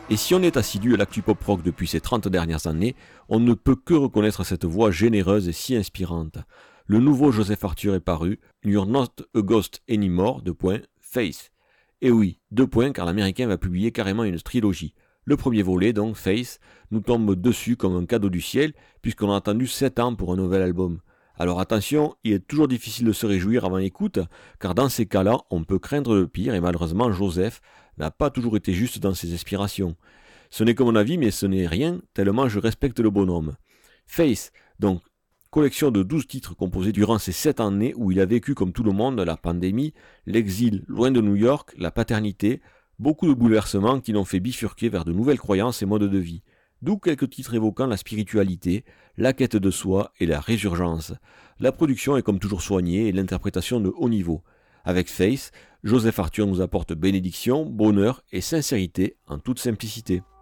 Et si on est assidu à l'actu pop-rock depuis ces 30 dernières années, on ne peut que reconnaître cette voix généreuse et si inspirante. Le nouveau Joseph Arthur est paru, You're Not a Ghost Anymore, Face. Et oui, car l'américain va publier carrément une trilogie. Le premier volet, donc Face, nous tombe dessus comme un cadeau du ciel, puisqu'on a attendu 7 ans pour un nouvel album. Alors attention, il est toujours difficile de se réjouir avant écoute, car dans ces cas-là, on peut craindre le pire, et malheureusement Joseph n'a pas toujours été juste dans ses aspirations. Ce n'est que mon avis, mais ce n'est rien, tellement je respecte le bonhomme. Face, donc, collection de 12 titres composés durant ces 7 années où il a vécu comme tout le monde la pandémie, l'exil loin de New York, la paternité, beaucoup de bouleversements qui l'ont fait bifurquer vers de nouvelles croyances et modes de vie. D'où quelques titres évoquant la spiritualité, la quête de soi et la résurgence. La production est comme toujours soignée et l'interprétation de haut niveau. Avec Face, Joseph Arthur nous apporte bénédiction, bonheur et sincérité en toute simplicité.